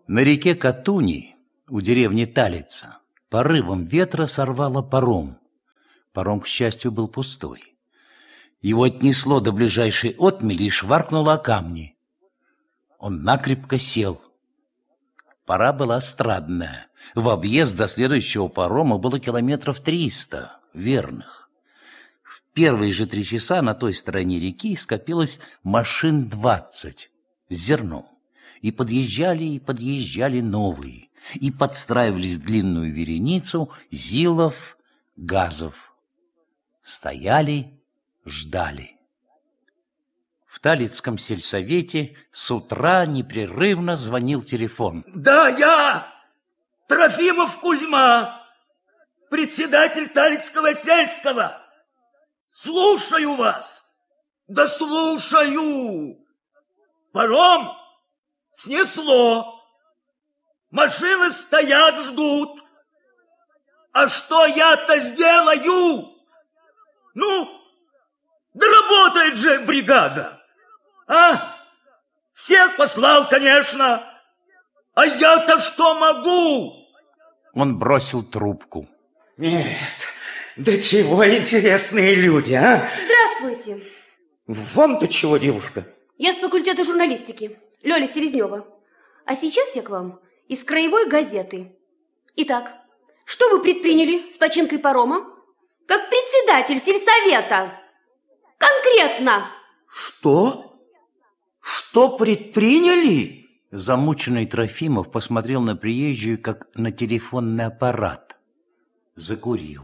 На реке Катуни, у деревни Талица, порывом ветра сорвало паром. Паром, к счастью, был пустой. Его отнесло до ближайшей отмели и шваркнуло о камни. Он накрепко сел. Пора была страдная. В объезд до следующего парома было километров 300, верных. В первые же 3 часа на той стороне реки скопилось машин 20 с зерном. И подъезжали новые, и подстраивались в длинную вереницу Зилов, Газов. Стояли, ждали. В Талицком сельсовете с утра непрерывно звонил телефон. Да, я, Трофимов Кузьма, председатель Талицкого сельского. Слушаю вас. Да слушаю. Паром снесло. Машины стоят, ждут. А что я-то сделаю? Ну, да работает же бригада. А? Всех послал, конечно. А я-то что могу? Он бросил трубку. Нет, да чего интересные люди, а? Здравствуйте. Вам-то чего, девушка? Я с факультета журналистики, Лёля Селезнева. А сейчас я к вам из краевой газеты. Итак, что вы предприняли с починкой парома? Как председатель сельсовета. Конкретно. Что? Что предприняли? Замученный Трофимов посмотрел на приезжую, как на телефонный аппарат. Закурил.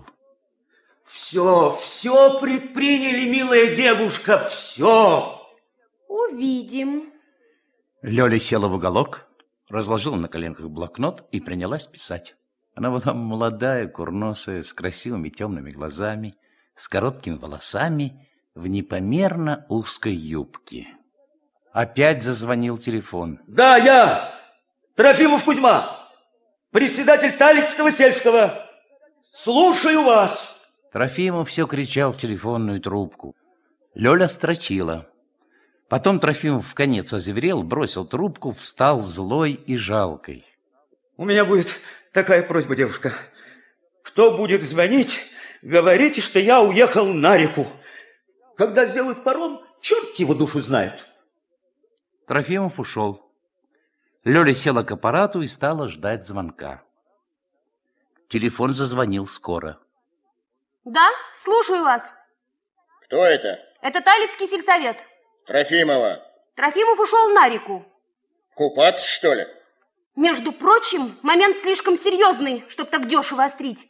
Все предприняли, милая девушка, все. Увидим. Лёля села в уголок, разложила на коленках блокнот и принялась писать. Она была молодая, курносая, с красивыми темными глазами, с короткими волосами, в непомерно узкой юбке. Опять зазвонил телефон. Да, я, Трофимов Кузьма, председатель Талицкого сельского. Слушаю вас. Трофимов все кричал в телефонную трубку. Лёля строчила. Потом Трофимов вконец озверел, бросил трубку, встал злой и жалкой. У меня будет такая просьба, девушка. Кто будет звонить, говорите, что я уехал на реку. Когда сделают паром, черт его душу знает. Трофимов ушел. Лёля села к аппарату и стала ждать звонка. Телефон зазвонил скоро. Да, слушаю вас. Кто это? Это Талицкий сельсовет. Трофимова. Трофимов ушел на реку. Купаться, что ли? Между прочим, момент слишком серьезный, чтоб так дешево острить.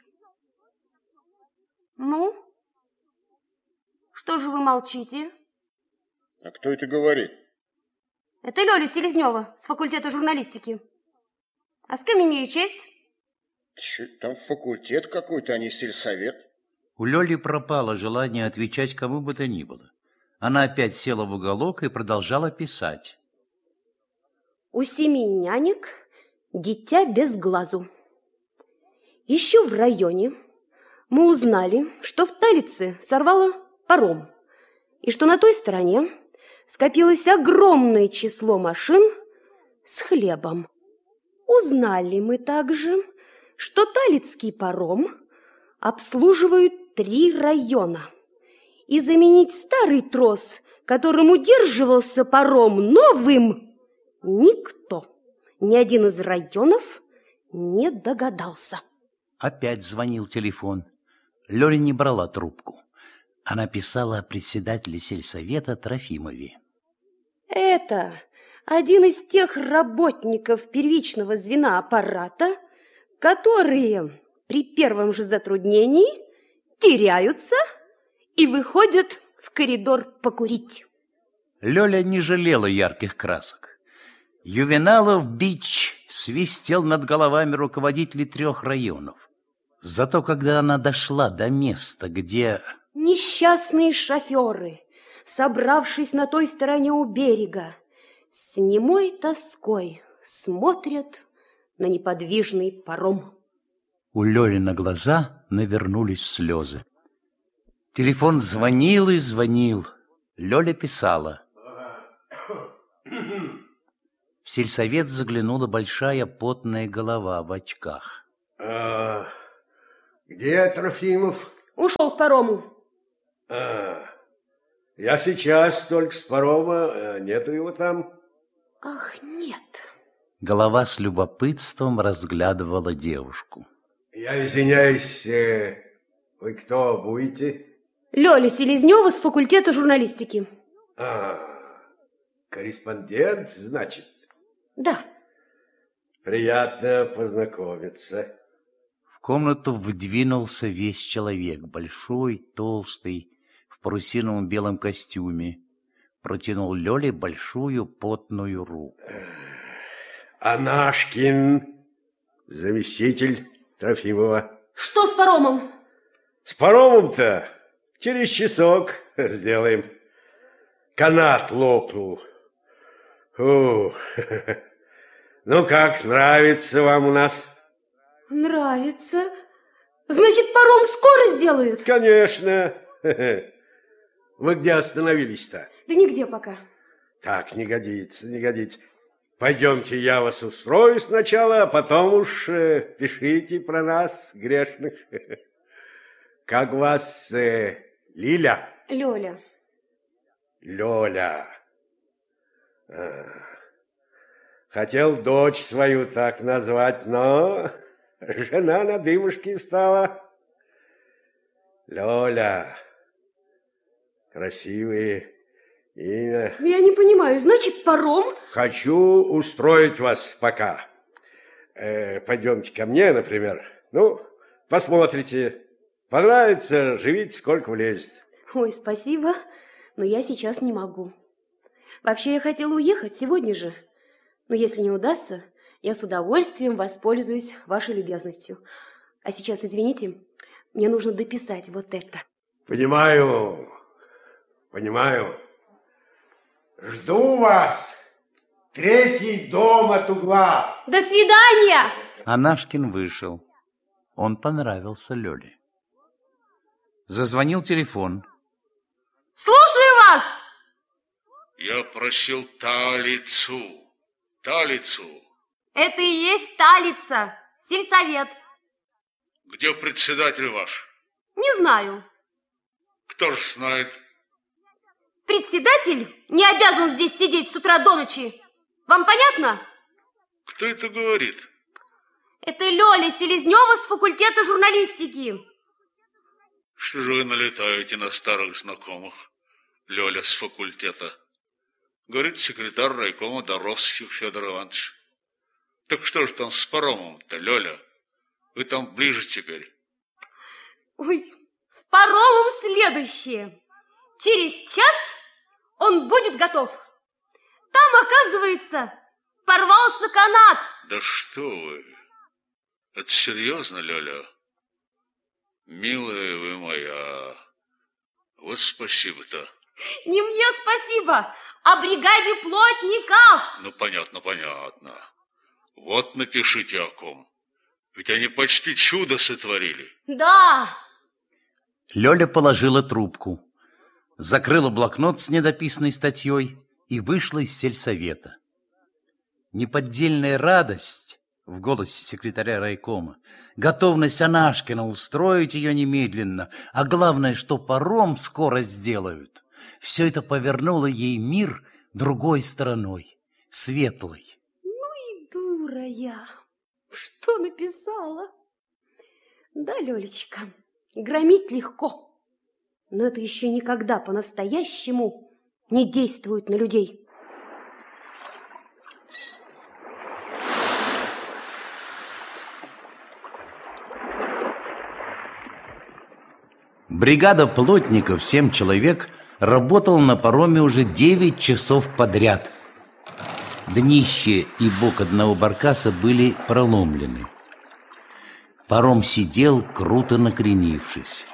Ну, что же вы молчите? А кто это говорит? Это Лёля Селезнева с факультета журналистики. А с кем имею честь? Чё, там факультет какой-то, а не сельсовет. У Лёли пропало желание отвечать кому бы то ни было. Она опять села в уголок и продолжала писать. У 7 нянек дитя без глазу. Еще в районе мы узнали, что в Талице сорвало паром, и что на той стороне скопилось огромное число машин с хлебом. Узнали мы также, что Талицкий паром обслуживают 3 района, и заменить старый трос, которым удерживался паром, новым никто, ни один из районов не догадался. Опять звонил телефон. Лёля не брала трубку. Она писала о председателе сельсовета Трофимове. Это один из тех работников первичного звена аппарата, которые при первом же затруднении теряются и выходят в коридор покурить. Лёля не жалела ярких красок. Ювеналов-Бич свистел над головами руководителей 3 районов. Зато когда она дошла до места, где... Несчастные шоферы, собравшись на той стороне у берега, с немой тоской смотрят на неподвижный паром. У Лёли на глаза навернулись слезы. Телефон звонил и звонил. Лёля писала. В сельсовет заглянула большая потная голова в очках. Где Трофимов? Ушел к парому. Я сейчас только с парома, нету его там. Ах, нет. Голова с любопытством разглядывала девушку. Я извиняюсь, вы кто будете? Лёля Селезнёва с факультета журналистики. Корреспондент, значит? Да. Приятно познакомиться. В комнату вдвинулся весь человек, большой, толстый, в парусиновом белом костюме. Протянул Лёле большую потную руку. Анашкин, заместитель Трофимова. Что с паромом? С паромом-то через часок сделаем. Канат лопнул. Ну как, нравится вам у нас? Нравится. Значит, паром скоро сделают? Конечно. Вы где остановились-то? Да нигде пока. Так, не годится, не годится. Пойдемте, я вас устрою сначала, а потом уж пишите про нас, грешных. Как вас, Лиля? Лёля. Лёля. Хотел дочь свою так назвать, но жена на дыбушки встала. Лёля. Красивые имя. Я не понимаю, значит, паром? Хочу устроить вас пока. Пойдемте ко мне, например. Ну, посмотрите. Понравится, живите, сколько влезет. Ой, спасибо, но я сейчас не могу. Вообще, я хотела уехать сегодня же. Но если не удастся, я с удовольствием воспользуюсь вашей любезностью. А сейчас, извините, мне нужно дописать вот это. Понимаю, понимаю. Жду вас. 3-й дом от угла. До свидания! Анашкин вышел. Он понравился Лёле. Зазвонил телефон. Слушаю вас! Я просил Талицу. Талицу. Это и есть Талица, сельсовет. Где председатель ваш? Не знаю. Кто ж знает? Председатель не обязан здесь сидеть с утра до ночи. Вам понятно? Кто это говорит? Это Лёля Селезнёва с факультета журналистики. Что же вы налетаете на старых знакомых? Лёля с факультета. Говорит секретарь райкома Доровских Федор Иванович. Так что же там с паромом-то, Лёля? Вы там ближе теперь. Ой, с паромом следующее. Через час он будет готов. Там, оказывается, порвался канат. Да что вы? Это серьезно, Лёля? Милая вы моя. Вот спасибо-то. Не мне спасибо, а бригаде плотников. Ну, понятно, понятно. Вот напишите о ком. Ведь они почти чудо сотворили. Да. Лёля положила трубку, закрыла блокнот с недописанной статьей и вышла из сельсовета. Неподдельная радость в голосе секретаря райкома, готовность Анашкина устроить ее немедленно, а главное, что паром скоро сделают, все это повернуло ей мир другой стороной, светлой. Ну и дура я. Что написала? Да, Лёлечка, громить легко, но это еще никогда по-настоящему не действует на людей. Бригада плотников, 7 человек, работала на пароме уже 9 часов подряд. Днище и бок одного баркаса были проломлены. Паром сидел, круто накренившись.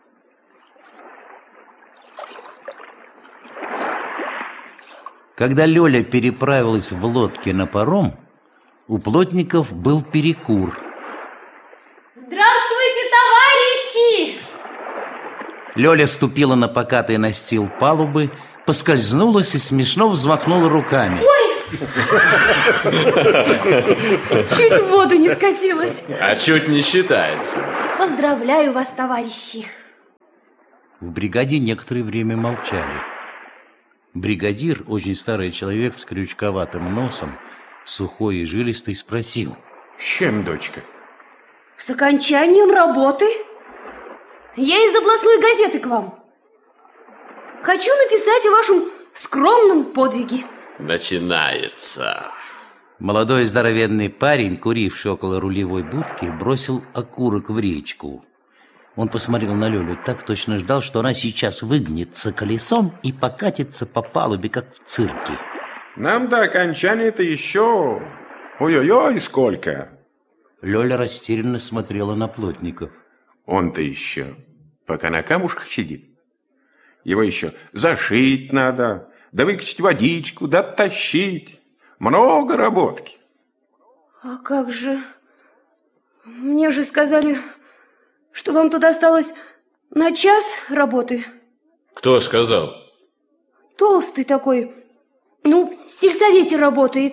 Когда Лёля переправилась в лодке на паром, у плотников был перекур. Здравствуйте, товарищи! Лёля ступила на покатый настил палубы, поскользнулась и смешно взмахнула руками. Ой, Чуть в воду не скатилась. А чуть не считается. Поздравляю вас, товарищи. В бригаде некоторое время молчали. Бригадир, очень старый человек с крючковатым носом, сухой и жилистый, спросил: с чем, дочка? С окончанием работы. Я из областной газеты к вам. Хочу написать о вашем скромном подвиге. Начинается. Молодой здоровенный парень, куривший около рулевой будки, бросил окурок в речку. Он посмотрел на Лёлю, так точно ждал, что она сейчас выгнется колесом и покатится по палубе, как в цирке. Нам до окончания-то еще... Ой-ой-ой, сколько! Лёля растерянно смотрела на Плотников. Он-то еще пока на камушках сидит. Его еще зашить надо, да выкачать водичку, да тащить. Много работки. А как же? Мне же сказали, что вам тут осталось на час работы. Кто сказал? Толстый такой, ну, в сельсовете работает.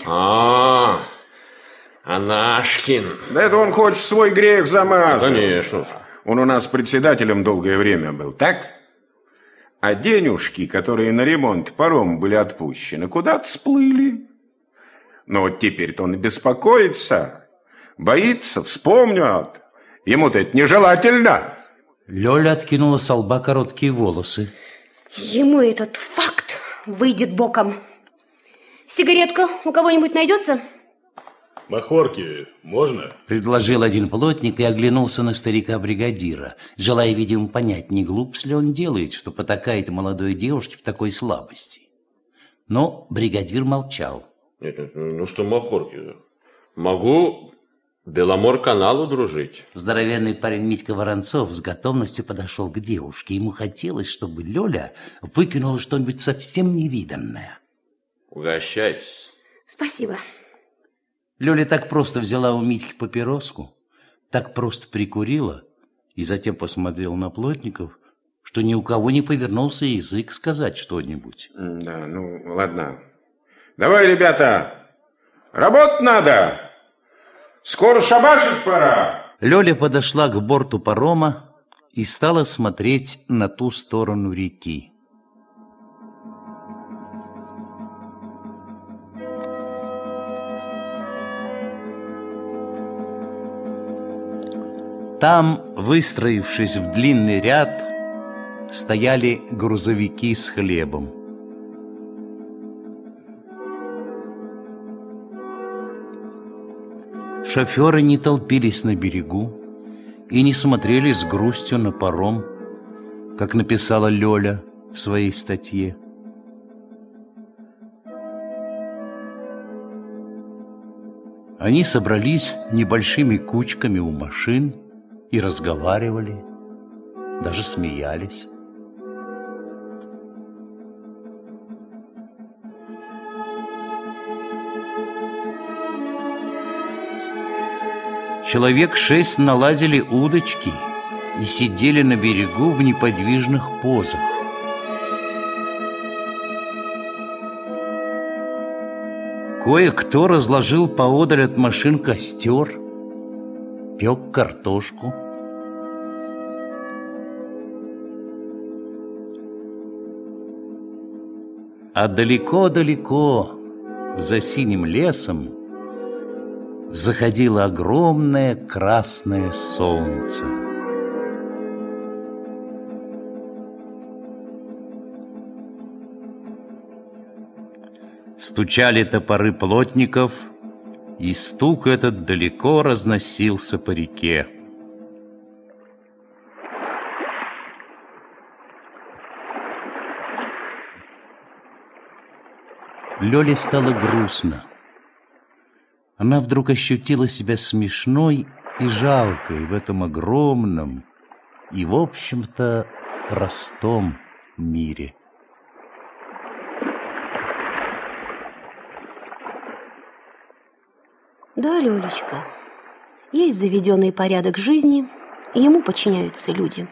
Анашкин. Да это он хочет свой грех замазать. Конечно. Он у нас председателем долгое время был, так? А денежки, которые на ремонт паром были отпущены, куда-то сплыли. Но вот теперь-то он беспокоится, боится, вспомнят. Ему-то это нежелательно. Лёля откинула со лба короткие волосы. Ему этот факт выйдет боком. Сигаретка у кого-нибудь найдется? Махорки можно? Предложил один плотник и оглянулся на старика-бригадира, желая, видимо, понять, не глупо ли он делает, что потакает молодой девушке в такой слабости. Но бригадир молчал. Нет, ну что махорки? Могу Беломор-каналу дружить. Здоровенный парень Митька Воронцов с готовностью подошел к девушке. Ему хотелось, чтобы Лёля выкинула что-нибудь совсем невиданное. Угощайтесь. Спасибо. Лёля так просто взяла у Митьки папироску, так просто прикурила и затем посмотрела на Плотников, что ни у кого не повернулся язык сказать что-нибудь. Да, ну ладно. Давай, ребята, работать надо. Скоро шабашить пора. Лёля подошла к борту парома и стала смотреть на ту сторону реки. Там, выстроившись в длинный ряд, стояли грузовики с хлебом. Шоферы не толпились на берегу и не смотрели с грустью на паром, как написала Лёля в своей статье. Они собрались небольшими кучками у машин и разговаривали, даже смеялись. Человек 6 наладили удочки и сидели на берегу в неподвижных позах. Кое-кто разложил поодаль от машин костер, пек картошку. А далеко-далеко, за синим лесом, заходило огромное красное солнце. Стучали топоры плотников, и стук этот далеко разносился по реке. Лёле стало грустно. Она вдруг ощутила себя смешной и жалкой в этом огромном и, в общем-то, простом мире. Да, Лёлечка, есть заведенный порядок жизни, и ему подчиняются люди.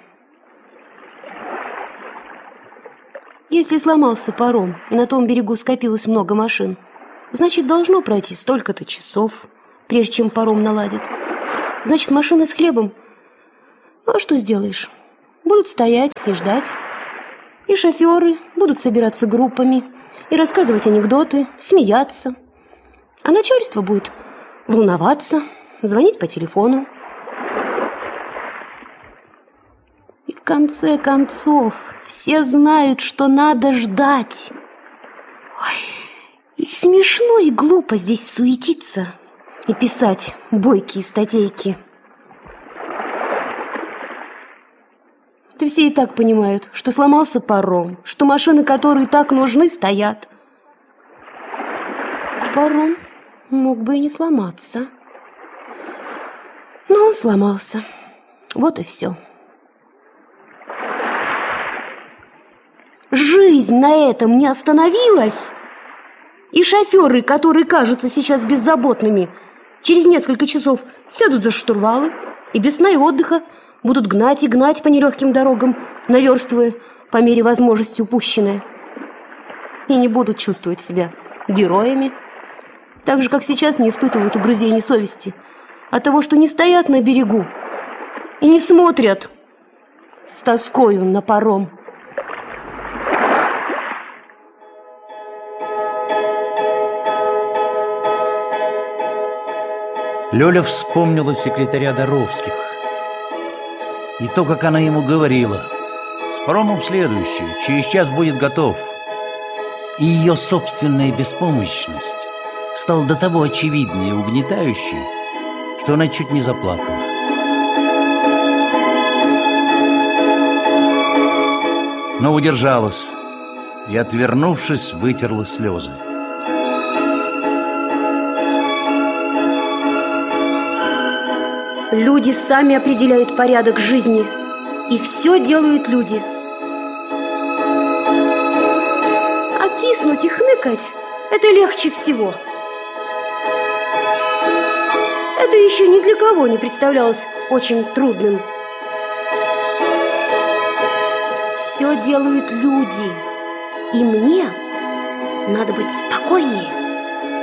Если сломался паром, и на том берегу скопилось много машин, Значит, должно пройти столько-то часов, прежде чем паром наладит. Значит, машины с хлебом. Ну, а что сделаешь? Будут стоять и ждать. И шоферы будут собираться группами и рассказывать анекдоты, смеяться. А начальство будет волноваться, звонить по телефону. И в конце концов все знают, что надо ждать. Ой, и смешно, и глупо здесь суетиться и писать бойкие статейки. Да все и так понимают, что сломался паром, что машины, которые так нужны, стоят. Паром мог бы и не сломаться. Но он сломался. Вот и все. Жизнь на этом не остановилась. И шоферы, которые кажутся сейчас беззаботными, через несколько часов сядут за штурвалы и без сна и отдыха будут гнать и гнать по нелегким дорогам, наверстывая по мере возможности упущенное. И не будут чувствовать себя героями, так же, как сейчас не испытывают угрызений совести от того, что не стоят на берегу и не смотрят с тоскою на паром. Лёля вспомнила секретаря Доровских и то, как она ему говорила: «С паромом следующий, через час будет готов». И ее собственная беспомощность стала до того очевидной и угнетающей, что она чуть не заплакала. Но удержалась и, отвернувшись, вытерла слезы. Люди сами определяют порядок жизни, и все делают люди. А киснуть и хныкать – это легче всего. Это еще ни для кого не представлялось очень трудным. Все делают люди, и мне надо быть спокойнее.